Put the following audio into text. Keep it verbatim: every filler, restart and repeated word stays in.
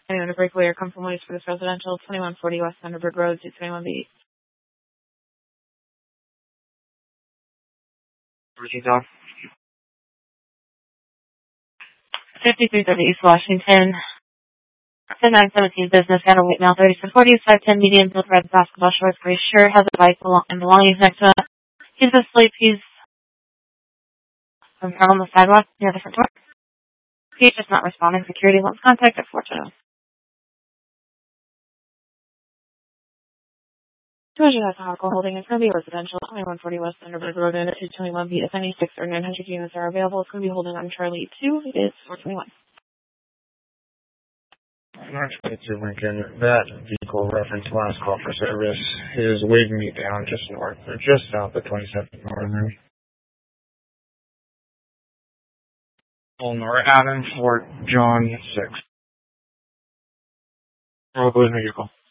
Anyone to breakaway or come from ways for this residential, twenty-one forty West Thunderbird Road, two twenty-one B. fifty-three thirty East Washington. nine seventeen business, got a white male, thirty-seven forty, five ten medium, built red basketball shorts, gray shirt, has a bike belong- and belongings next to it. He's asleep, he's um, on the sidewalk near the front door. He's just not responding. Security wants contact at four two zero. Georgia Alcohol Holding is going to be residential, twenty-one forty West Thunderbird Road, and two twenty-one B. If any six or nine hundred units are available, it's going to be holding on Charlie two. It is four twenty-one. nine twenty-two Lincoln, that vehicle reference last call for service is waving me down just north, or just south of twenty-seventh Northern. Nor Adam, Fort John six. Road vehicle.